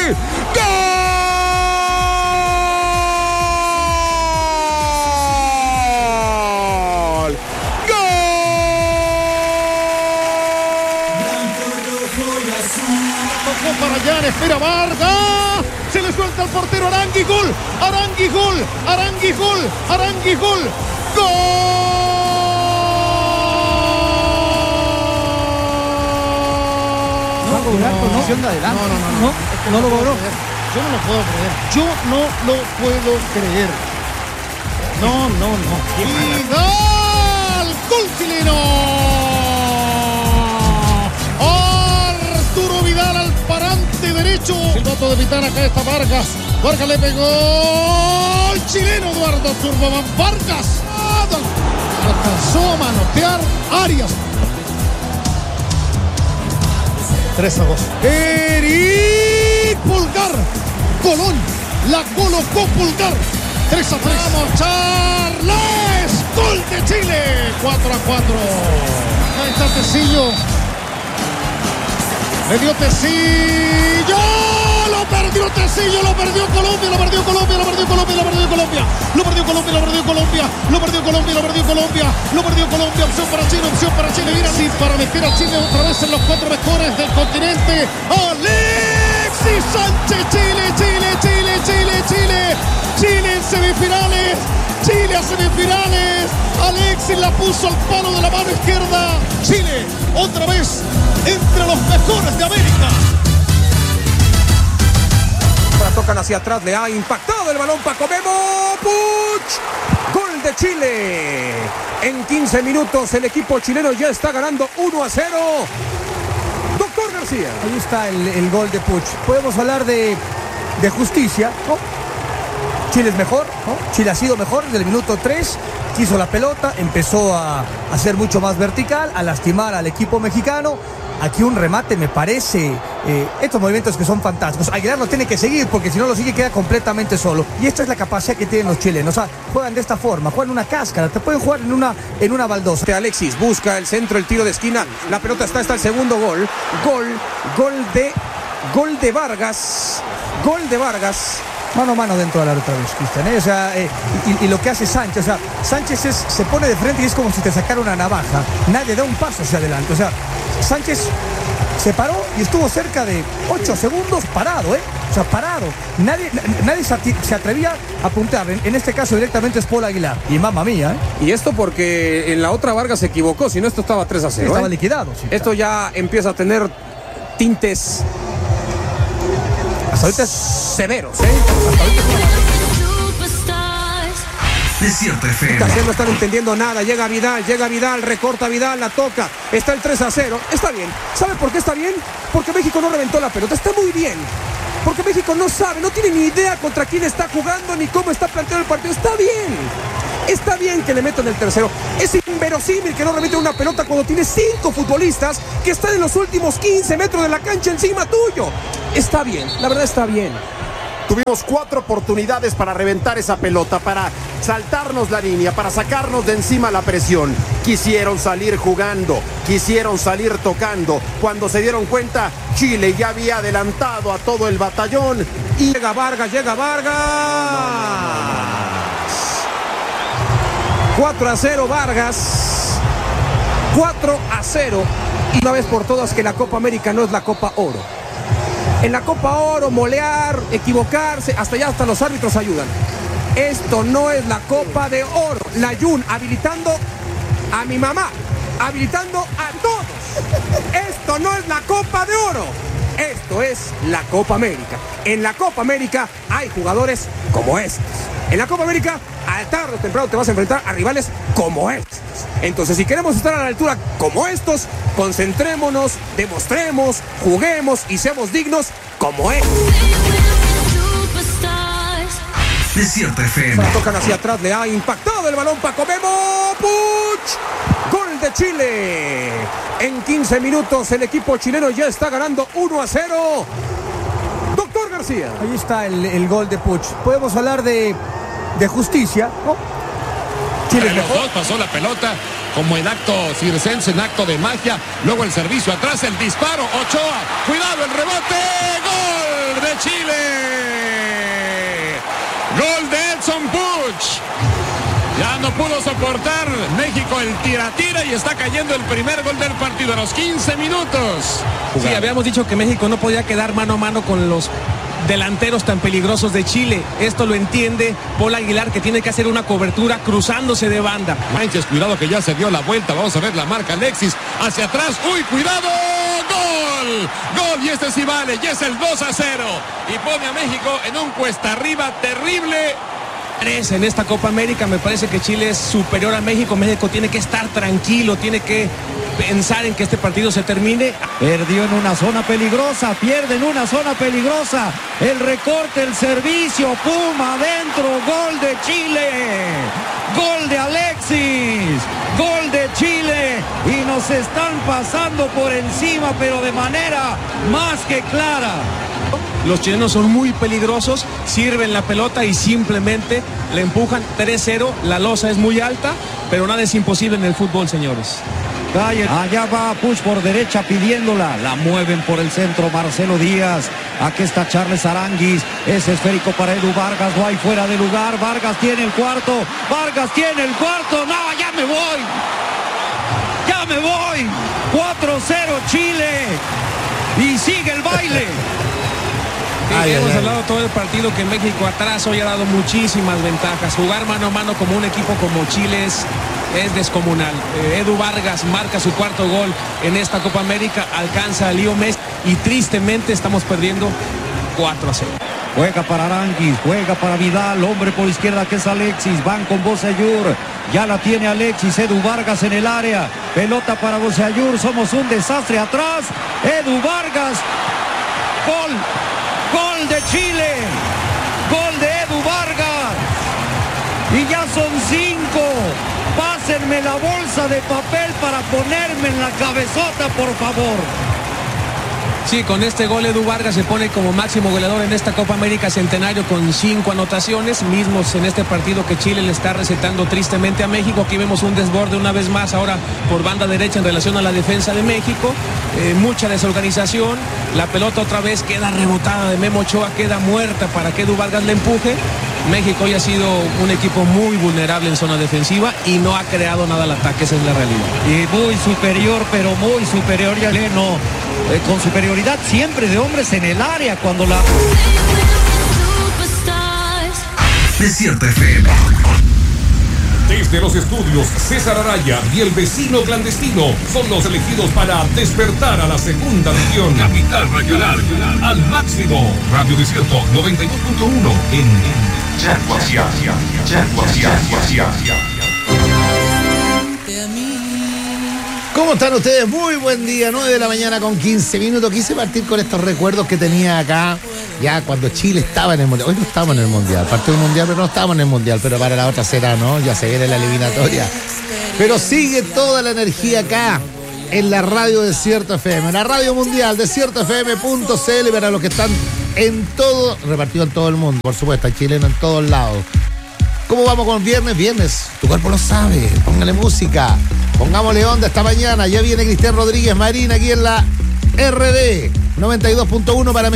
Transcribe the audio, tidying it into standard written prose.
Para allá, espera Vargas, se le suelta al portero Arangui, gol, Arangui, gol, Arangui, gol, Arangui, gol, gol. Va a cobrar posición de adelante. No, es que no lo logró. Yo no lo puedo creer. Yo no lo puedo creer. No. Vidal, gol chileno. Arturo Vidal al parante derecho. El dato de Vitán, acá está Vargas. Vargas le pegó el chileno Eduardo Turboman Vargas. Alcanzó a manotear Arias. 3-2. Eric Pulgar. Colón. La colocó Pulgar. 3-3. Vamos, Charles. Gol de Chile. 4-4. Ahí está Tecillo. Le dio Tecillo. Lo perdió Tecillo. Lo perdió Colombia. Lo perdió Colombia. Lo perdió Colombia. Lo perdió Colombia. Lo perdió Colombia. Lo perdió Colombia. Lo perdió Colombia. Lo perdió Colombia. Lo perdió Colombia. Opción para Chile. Opción para Chile. Mira, sí, para meter a Chile otra vez en los 4 mejores del continente. Alexis Sánchez. Chile, Chile, Chile, Chile, Chile. Chile en semifinales. Chile a semifinales. Alexis la puso al palo de la mano izquierda. Chile, otra vez, entre los mejores de América. Ahora tocan hacia atrás, le ha impactado el balón Paco Memo. Puch. Gol de Chile. En 15 minutos el equipo chileno ya está ganando 1-0. Doctor García. Ahí está el gol de Puch. Podemos hablar de justicia, ¿no? Chile es mejor, ¿no? Chile ha sido mejor desde el minuto 3, quiso la pelota, empezó a ser mucho más vertical, a lastimar al equipo mexicano. Aquí un remate me parece, estos movimientos que son fantásticos. Aguilar lo tiene que seguir porque si no lo sigue queda completamente solo. Y esta es la capacidad que tienen los chilenos. O sea, juegan de esta forma, juegan una cáscara, te pueden jugar en una baldosa. Alexis busca el centro, el tiro de esquina, la pelota está el segundo gol. Gol de Vargas. Gol de Vargas. Mano a mano dentro del área otra vez, Cristian, ¿eh? O sea, y lo que hace Sánchez, o sea, Sánchez se pone de frente y es como si te sacara una navaja. Nadie da un paso hacia adelante. O sea, Sánchez se paró y estuvo cerca de 8 segundos parado, ¿eh? O sea, parado. Nadie se atrevía a apuntar. En este caso directamente es Paul Aguilar. Y mamma mía, ¿eh? Y esto porque en la otra Vargas se equivocó, si no esto estaba 3-0. Sí, estaba liquidado. Sí, esto ya empieza a tener tintes hasta ahorita severos, ¿eh? Hasta ahorita Desierto FM. No están entendiendo nada. Llega Vidal, recorta Vidal, la toca. Está el 3-0. Está bien. ¿Sabe por qué está bien? Porque México no reventó la pelota. Está muy bien. Porque México no sabe, no tiene ni idea contra quién está jugando ni cómo está planteado el partido. Está bien. Está bien que le metan el tercero. Es inverosímil que no remeten una pelota cuando tienes 5 futbolistas que están en los últimos 15 metros de la cancha encima tuyo. Está bien, la verdad está bien. Tuvimos 4 oportunidades para reventar esa pelota, para saltarnos la línea, para sacarnos de encima la presión. Quisieron salir jugando, quisieron salir tocando. Cuando se dieron cuenta, Chile ya había adelantado a todo el batallón. Y llega Vargas. 4-0 Vargas. 4-0. Y una vez por todas que la Copa América no es la Copa Oro. En la Copa Oro, molear, equivocarse, hasta los árbitros ayudan. Esto no es la Copa de Oro. La Jun habilitando a mi mamá, habilitando a todos. Esto no es la Copa de Oro. Esto es la Copa América. En la Copa América hay jugadores como estos. En la Copa América, tarde o temprano te vas a enfrentar a rivales como estos. Entonces, si queremos estar a la altura como estos, concentrémonos, demostremos, juguemos y seamos dignos como estos. Desierto FM. Tocan hacia atrás, le ha impactado el balón Paco Memo. Puch. Gol de Chile. En 15 minutos el equipo chileno ya está ganando 1-0. Doctor García. Ahí está el gol de Puch. Podemos hablar de justicia, ¿no? Chile mejor. Pasó la pelota como en acto circense, en acto de magia. Luego el servicio atrás, el disparo, Ochoa, cuidado el rebote, gol de Chile. Gol de Edson Puch. Ya no pudo soportar México el tira-tira y está cayendo el primer gol del partido a los 15 minutos. Sí, habíamos dicho que México no podía quedar mano a mano con los delanteros tan peligrosos de Chile. Esto lo entiende Paul Aguilar, que tiene que hacer una cobertura cruzándose de banda. Manches, cuidado que ya se dio la vuelta. Vamos a ver la marca Alexis hacia atrás. ¡Uy, cuidado! ¡Gol! ¡Gol! Y este sí vale. Y es el 2-0. Y pone a México en un cuesta arriba terrible. En esta Copa América me parece que Chile es superior a México. México tiene que estar tranquilo, tiene que pensar en que este partido se termine. Perdió en una zona peligrosa, pierde en una zona peligrosa. El recorte, el servicio, pum, adentro, gol de Chile. Gol de Alexis, gol de Chile. Y nos están pasando por encima, pero de manera más que clara. Los chilenos son muy peligrosos, sirven la pelota y simplemente le empujan. 3-0, la losa es muy alta, pero nada es imposible en el fútbol, señores. Allá va Puch por derecha pidiéndola, la mueven por el centro Marcelo Díaz. Aquí está Charles Aranguis, es esférico para Edu Vargas, no hay fuera de lugar. Vargas tiene el cuarto, no, ya me voy. 4-0 Chile y sigue el baile. Hemos hablado todo el partido que México atrás hoy ha dado muchísimas ventajas. Jugar mano a mano como un equipo como Chile es descomunal. Edu Vargas marca su cuarto gol en esta Copa América, alcanza a Leo Messi y tristemente estamos perdiendo 4-0. Juega para Aranguis, juega para Vidal, hombre por izquierda que es Alexis, van con Bocellur, ya la tiene Alexis, Edu Vargas en el área, pelota para Bocellur, somos un desastre atrás, Edu Vargas, gol de Chile, gol de Edu Vargas, y ya son 5, pásenme la bolsa de papel para ponerme en la cabezota, por favor. Sí, con este gol Edu Vargas se pone como máximo goleador en esta Copa América Centenario con 5 anotaciones, mismos en este partido que Chile le está recetando tristemente a México. Aquí vemos un desborde una vez más ahora por banda derecha en relación a la defensa de México, mucha desorganización, la pelota otra vez queda rebotada de Memo Ochoa, queda muerta para que Edu Vargas le empuje. México hoy ha sido un equipo muy vulnerable en zona defensiva y no ha creado nada al ataque, esa es la realidad. Y muy superior, pero muy superior ya Leno, con superioridad siempre de hombres en el área cuando la... Desierto FM. Desde los estudios César Araya y el vecino clandestino son los elegidos para despertar a la segunda región. Capital regional al máximo. Radio Desierto 92.1 en ¿Cómo están ustedes? Muy buen día, 9 de la mañana con 15 minutos. Quise partir con estos recuerdos que tenía acá, ya cuando Chile estaba en el Mundial. Hoy no estamos en el Mundial, parte del Mundial, pero no estamos en el Mundial, pero para la otra será, ¿no? Ya se viene la eliminatoria. Pero sigue toda la energía acá, en la radio Desierto FM, en la radio mundial, desiertofm.cl, para los que están en todo, repartido en todo el mundo, por supuesto, hay chilenos en todos lados. ¿Cómo vamos con viernes? Viernes, tu cuerpo lo sabe, póngale música, pongámosle onda esta mañana. Ya viene Cristian Rodríguez Marín aquí en la RD 92.1 para